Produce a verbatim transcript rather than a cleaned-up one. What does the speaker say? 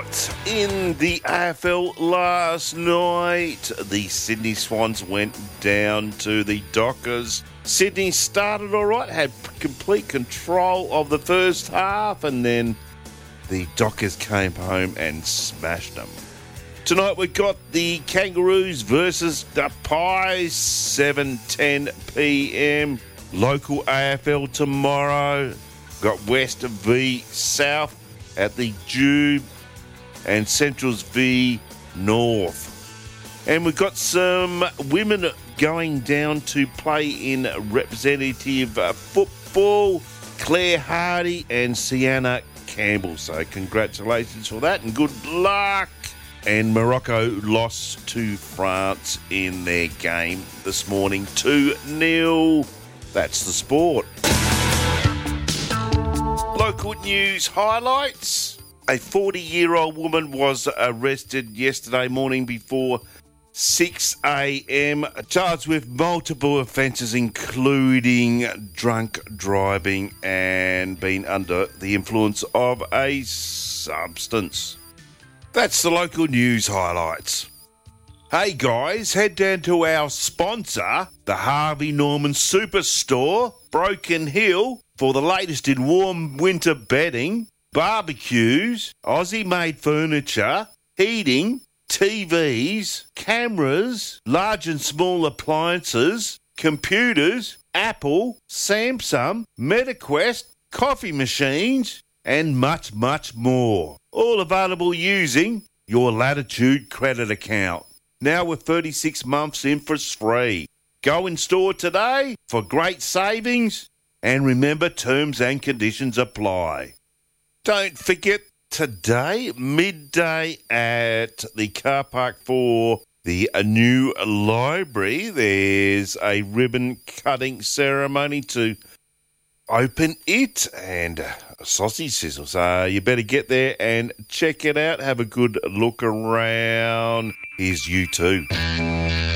sport. In the A F L last night, the Sydney Swans went down to the Dockers. Sydney started all right, had complete control of the first half, and then the Dockers came home and smashed them. Tonight we've got the Kangaroos versus the Pies, seven ten p.m. Local A F L tomorrow. Got West v South at the Jube and Centrals v North. And we've got some women going down to play in representative uh, football. Claire Hardy and Sienna Campbell. So congratulations for that and good luck. And Morocco lost to France in their game this morning, two nil. That's the sport. Local news highlights. A forty-year-old woman was arrested yesterday morning before six a.m, charged with multiple offences including drunk driving and being under the influence of a substance. That's the local news highlights. Hey guys, head down to our sponsor, the Harvey Norman Superstore, Broken Hill, for the latest in warm winter bedding, barbecues, Aussie-made furniture, heating, T Vs, cameras, large and small appliances, computers, Apple, Samsung, MetaQuest, coffee machines, and much, much more. All available using your Latitude credit account. Now with thirty-six months interest free. Go in store today for great savings, and remember, terms and conditions apply. Don't forget today, midday at the car park for the new library, there's a ribbon cutting ceremony to open it and a sausage sizzle. So you better get there and check it out. Have a good look around. Here's you too.